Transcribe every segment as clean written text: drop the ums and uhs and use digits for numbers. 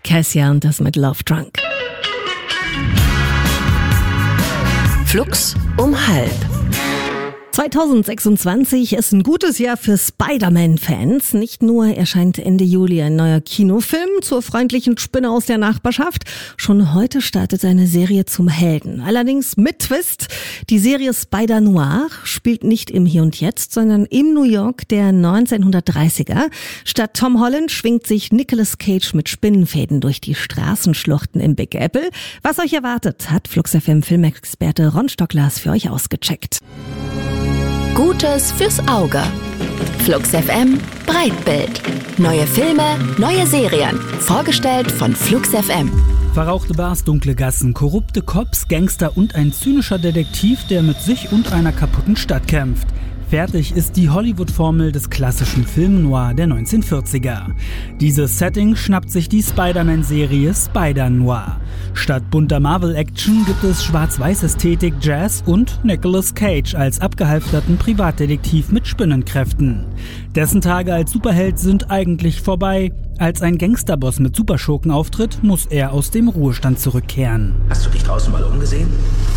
Cassia und das mit Love Drunk. Flux um 12:30. 2026 ist ein gutes Jahr für Spider-Man-Fans. Nicht nur erscheint Ende Juli ein neuer Kinofilm zur freundlichen Spinne aus der Nachbarschaft. Schon heute startet eine Serie zum Helden. Allerdings mit Twist. Die Serie Spider-Noir spielt nicht im Hier und Jetzt, sondern im New York der 1930er. Statt Tom Holland schwingt sich Nicolas Cage mit Spinnenfäden durch die Straßenschluchten im Big Apple. Was euch erwartet, hat Flux FM Filmexperte Ron Stocklers für euch ausgecheckt. Gutes fürs Auge. Flux FM Breitbild. Neue Filme, neue Serien. Vorgestellt von Flux FM. Verrauchte Bars, dunkle Gassen, korrupte Cops, Gangster und ein zynischer Detektiv, der mit sich und einer kaputten Stadt kämpft. Fertig ist die Hollywood-Formel des klassischen Film Noir der 1940er. Dieses Setting schnappt sich die Spider-Man-Serie Spider-Noir. Statt bunter Marvel-Action gibt es Schwarz-Weiß-Ästhetik, Jazz und Nicolas Cage als abgehalfterten Privatdetektiv mit Spinnenkräften. Dessen Tage als Superheld sind eigentlich vorbei. Als ein Gangsterboss mit Superschurken auftritt, muss er aus dem Ruhestand zurückkehren. Hast du dich draußen mal umgesehen?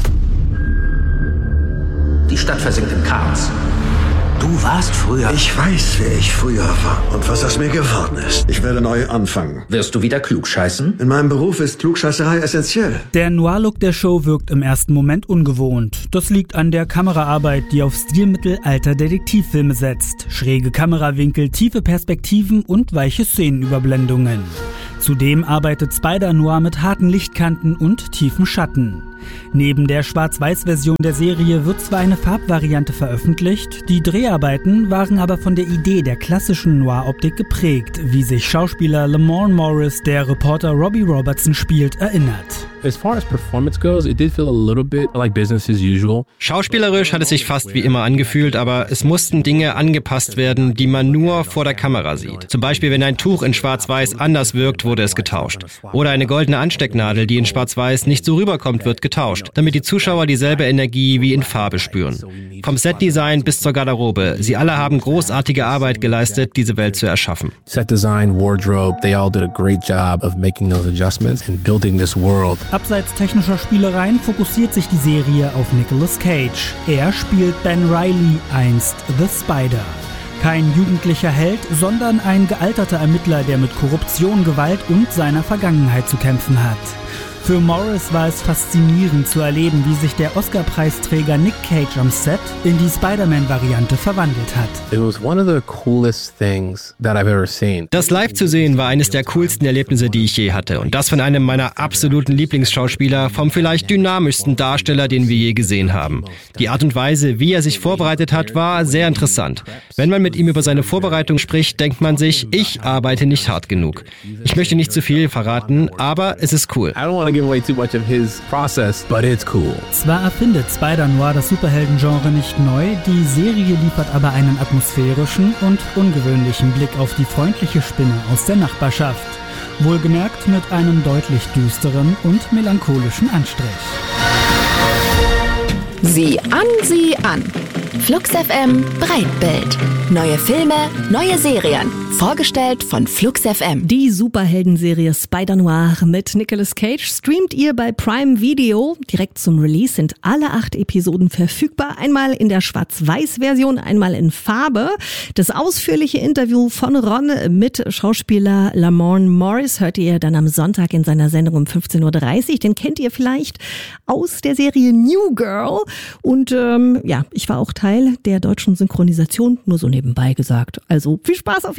Die Stadt versinkt im Chaos. Du warst früher... Ich weiß, wer ich früher war und was aus mir geworden ist. Ich werde neu anfangen. Wirst du wieder klugscheißen? In meinem Beruf ist Klugscheißerei essentiell. Der Noir-Look der Show wirkt im ersten Moment ungewohnt. Das liegt an der Kameraarbeit, die auf Stilmittel alter Detektivfilme setzt. Schräge Kamerawinkel, tiefe Perspektiven und weiche Szenenüberblendungen. Zudem arbeitet Spider-Noir mit harten Lichtkanten und tiefen Schatten. Neben der Schwarz-Weiß-Version der Serie wird zwar eine Farbvariante veröffentlicht, die Dreharbeiten waren aber von der Idee der klassischen Noir-Optik geprägt, wie sich Schauspieler Lamorne Morris, der Reporter Robbie Robertson spielt, erinnert. As far as performance goes, it did feel a little bit like business as usual. Schauspielerisch hat es sich fast wie immer angefühlt, aber es mussten Dinge angepasst werden, die man nur vor der Kamera sieht. Zum Beispiel, wenn ein Tuch in Schwarz-Weiß anders wirkt, wurde es getauscht. Oder eine goldene Anstecknadel, die in Schwarz-Weiß nicht so rüberkommt, wird getauscht, damit die Zuschauer dieselbe Energie wie in Farbe spüren. Vom Setdesign bis zur Garderobe. Sie alle haben großartige Arbeit geleistet, diese Welt zu erschaffen. Set design, wardrobe, they all did a great job of making those adjustments and building this world. Abseits technischer Spielereien fokussiert sich die Serie auf Nicolas Cage. Er spielt Ben Reilly, einst The Spider. Kein jugendlicher Held, sondern ein gealterter Ermittler, der mit Korruption, Gewalt und seiner Vergangenheit zu kämpfen hat. Für Morris war es faszinierend zu erleben, wie sich der Oscar-Preisträger Nick Cage am Set in die Spider-Man-Variante verwandelt hat. It was one of the coolest things that I've ever seen. Das live zu sehen war eines der coolsten Erlebnisse, die ich je hatte. Und das von einem meiner absoluten Lieblingsschauspieler, vom vielleicht dynamischsten Darsteller, den wir je gesehen haben. Die Art und Weise, wie er sich vorbereitet hat, war sehr interessant. Wenn man mit ihm über seine Vorbereitung spricht, denkt man sich, ich arbeite nicht hart genug. Ich möchte nicht zu viel verraten, aber es ist cool. I don't want to give away too much of his process, but it's cool. Zwar erfindet Spider-Noir das Superheldengenre nicht neu, die Serie liefert aber einen atmosphärischen und ungewöhnlichen Blick auf die freundliche Spinne aus der Nachbarschaft. Wohlgemerkt mit einem deutlich düsteren und melancholischen Anstrich. Sieh an. Flux FM Breitbild. Neue Filme, neue Serien. Vorgestellt von Flux FM. Die Superheldenserie Spider-Noir mit Nicolas Cage streamt ihr bei Prime Video. Direkt zum Release sind alle 8 Episoden verfügbar. Einmal in der Schwarz-Weiß-Version, einmal in Farbe. Das ausführliche Interview von Ron mit Schauspieler Lamorne Morris hört ihr dann am Sonntag in seiner Sendung um 15:30 Uhr. Den kennt ihr vielleicht aus der Serie New Girl. Und ich war auch Teil der deutschen Synchronisation, nur so nebenbei gesagt. Also viel Spaß auf jeden Fall.